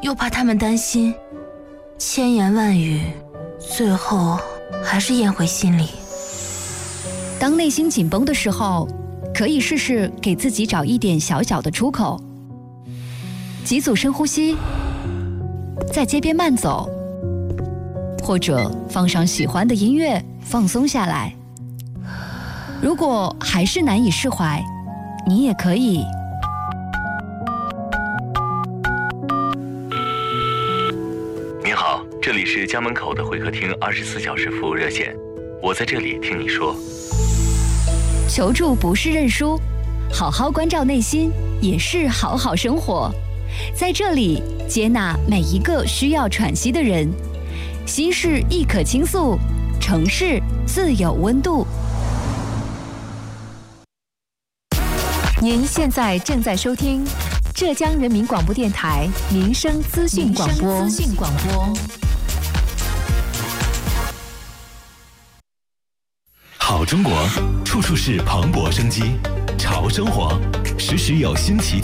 又怕他们担心，千言万语最后还是咽回心里。 当内心紧绷的时候，可以试试给自己找一点小小的出口。几组深呼吸，在街边慢走，或者放上喜欢的音乐，放松下来。如果还是难以释怀，你也可以您好，这里是家门口的会客厅24小时服务热线，我在这里听你说。 求助不是认输，好好关照内心也是好好生活。在这里接纳每一个需要喘息的人，心事亦可倾诉，城市自有温度。 您现在正在收听浙江人民广播电台民生资讯广播。 好中国，处处是蓬勃生机；潮生活，时时有新奇